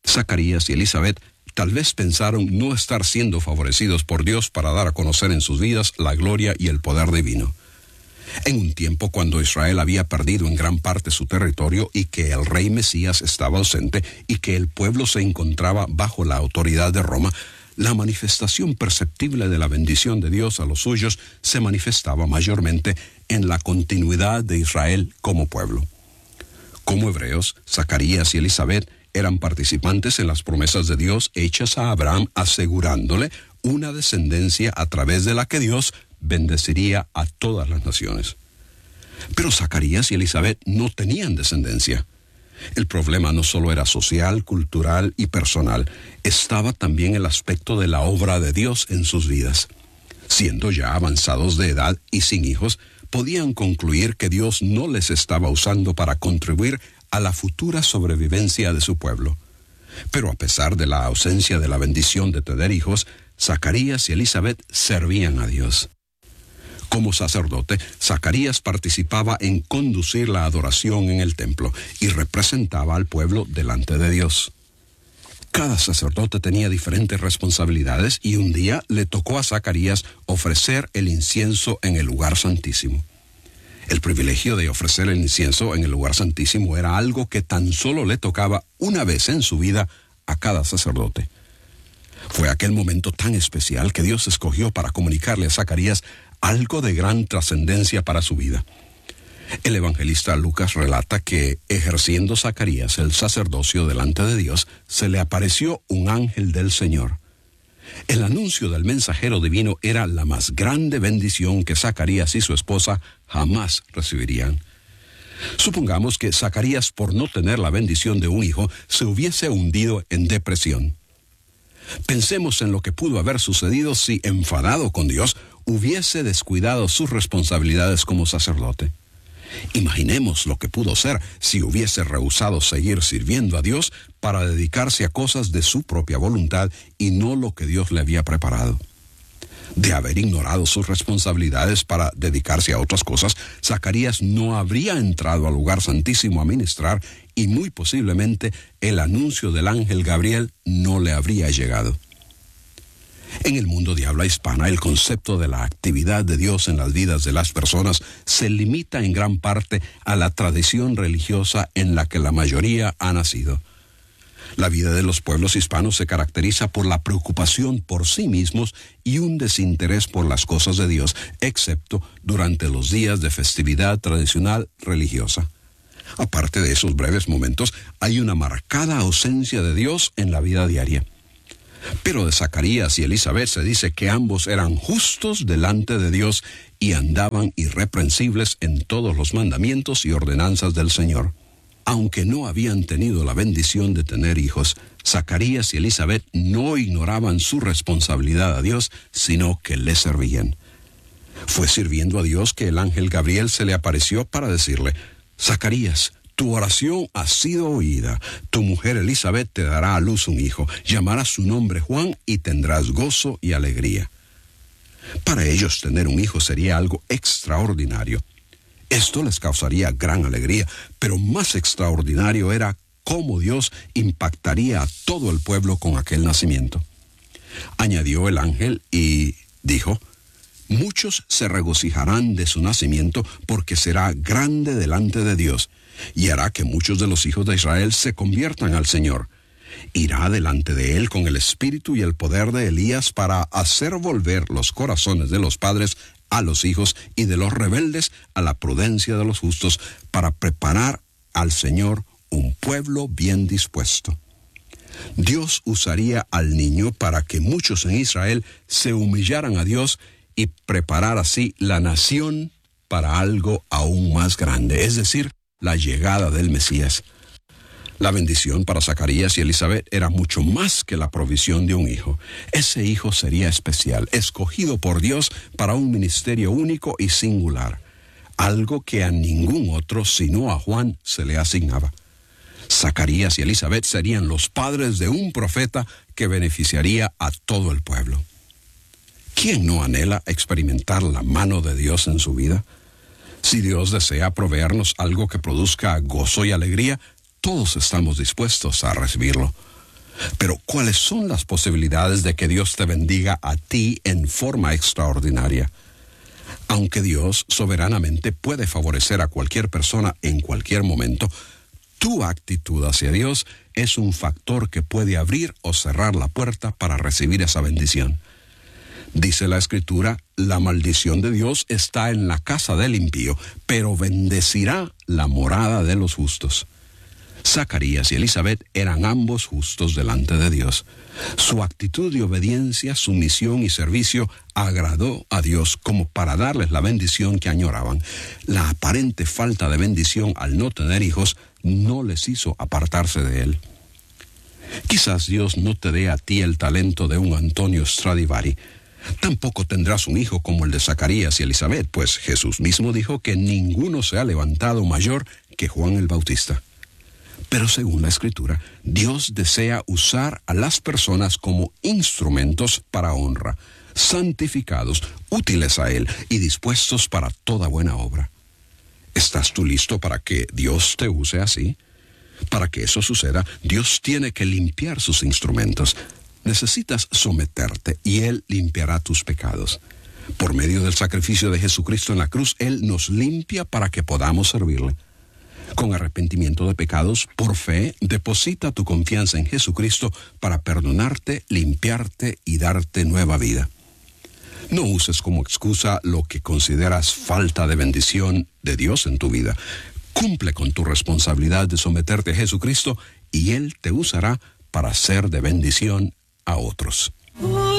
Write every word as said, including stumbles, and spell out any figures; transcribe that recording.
Zacarías y Elizabeth tal vez pensaron no estar siendo favorecidos por Dios para dar a conocer en sus vidas la gloria y el poder divino. En un tiempo cuando Israel había perdido en gran parte su territorio y que el rey Mesías estaba ausente y que el pueblo se encontraba bajo la autoridad de Roma, la manifestación perceptible de la bendición de Dios a los suyos se manifestaba mayormente en la continuidad de Israel como pueblo. Como hebreos, Zacarías y Elizabeth eran participantes en las promesas de Dios hechas a Abraham, asegurándole una descendencia a través de la que Dios bendeciría a todas las naciones. Pero Zacarías y Elizabeth no tenían descendencia. El problema no solo era social, cultural y personal, estaba también el aspecto de la obra de Dios en sus vidas. Siendo ya avanzados de edad y sin hijos, podían concluir que Dios no les estaba usando para contribuir a la futura sobrevivencia de su pueblo. Pero a pesar de la ausencia de la bendición de tener hijos, Zacarías y Elizabeth servían a Dios. Como sacerdote, Zacarías participaba en conducir la adoración en el templo y representaba al pueblo delante de Dios. Cada sacerdote tenía diferentes responsabilidades y un día le tocó a Zacarías ofrecer el incienso en el lugar santísimo. El privilegio de ofrecer el incienso en el lugar santísimo era algo que tan solo le tocaba una vez en su vida a cada sacerdote. Fue aquel momento tan especial que Dios escogió para comunicarle a Zacarías algo de gran trascendencia para su vida. El evangelista Lucas relata que, ejerciendo Zacarías el sacerdocio delante de Dios, se le apareció un ángel del Señor. El anuncio del mensajero divino era la más grande bendición que Zacarías y su esposa jamás recibirían. Supongamos que Zacarías, por no tener la bendición de un hijo, se hubiese hundido en depresión. Pensemos en lo que pudo haber sucedido si, enfadado con Dios, hubiese descuidado sus responsabilidades como sacerdote. Imaginemos lo que pudo ser si hubiese rehusado seguir sirviendo a Dios para dedicarse a cosas de su propia voluntad y no lo que Dios le había preparado. De haber ignorado sus responsabilidades para dedicarse a otras cosas, Zacarías no habría entrado al lugar santísimo a ministrar y muy posiblemente el anuncio del ángel Gabriel no le habría llegado. En el mundo de habla hispana, el concepto de la actividad de Dios en las vidas de las personas se limita en gran parte a la tradición religiosa en la que la mayoría ha nacido. La vida de los pueblos hispanos se caracteriza por la preocupación por sí mismos y un desinterés por las cosas de Dios, excepto durante los días de festividad tradicional religiosa. Aparte de esos breves momentos, hay una marcada ausencia de Dios en la vida diaria. Pero de Zacarías y Elizabeth se dice que ambos eran justos delante de Dios y andaban irreprensibles en todos los mandamientos y ordenanzas del Señor. Aunque no habían tenido la bendición de tener hijos, Zacarías y Elizabeth no ignoraban su responsabilidad a Dios, sino que le servían. Fue sirviendo a Dios que el ángel Gabriel se le apareció para decirle: Zacarías, tu oración ha sido oída. Tu mujer Elizabeth te dará a luz un hijo. Llamarás su nombre Juan y tendrás gozo y alegría. Para ellos tener un hijo sería algo extraordinario. Esto les causaría gran alegría, pero más extraordinario era cómo Dios impactaría a todo el pueblo con aquel nacimiento. Añadió el ángel y dijo: muchos se regocijarán de su nacimiento porque será grande delante de Dios, y hará que muchos de los hijos de Israel se conviertan al Señor. Irá delante de él con el espíritu y el poder de Elías para hacer volver los corazones de los padres a los hijos y de los rebeldes a la prudencia de los justos, para preparar al Señor un pueblo bien dispuesto. Dios usaría al niño para que muchos en Israel se humillaran a Dios y preparar así la nación para algo aún más grande, es decir, la llegada del Mesías. La bendición para Zacarías y Elizabeth era mucho más que la provisión de un hijo. Ese hijo sería especial, escogido por Dios para un ministerio único y singular, algo que a ningún otro sino a Juan se le asignaba. Zacarías y Elizabeth serían los padres de un profeta que beneficiaría a todo el pueblo. ¿Quién no anhela experimentar la mano de Dios en su vida? Si Dios desea proveernos algo que produzca gozo y alegría, todos estamos dispuestos a recibirlo. Pero ¿cuáles son las posibilidades de que Dios te bendiga a ti en forma extraordinaria? Aunque Dios soberanamente puede favorecer a cualquier persona en cualquier momento, tu actitud hacia Dios es un factor que puede abrir o cerrar la puerta para recibir esa bendición. Dice la Escritura, la maldición de Dios está en la casa del impío, pero bendecirá la morada de los justos. Zacarías y Elizabeth eran ambos justos delante de Dios. Su actitud de obediencia, sumisión y servicio agradó a Dios como para darles la bendición que añoraban. La aparente falta de bendición al no tener hijos no les hizo apartarse de Él. Quizás Dios no te dé a ti el talento de un Antonio Stradivari. Tampoco tendrás un hijo como el de Zacarías y Elizabeth, pues Jesús mismo dijo que ninguno se ha levantado mayor que Juan el Bautista. Pero según la Escritura, Dios desea usar a las personas como instrumentos para honra, santificados, útiles a Él y dispuestos para toda buena obra. ¿Estás tú listo para que Dios te use así? Para que eso suceda, Dios tiene que limpiar sus instrumentos. Necesitas someterte y Él limpiará tus pecados. Por medio del sacrificio de Jesucristo en la cruz, Él nos limpia para que podamos servirle. Con arrepentimiento de pecados, por fe, deposita tu confianza en Jesucristo para perdonarte, limpiarte y darte nueva vida. No uses como excusa lo que consideras falta de bendición de Dios en tu vida. Cumple con tu responsabilidad de someterte a Jesucristo y Él te usará para ser de bendición a otros.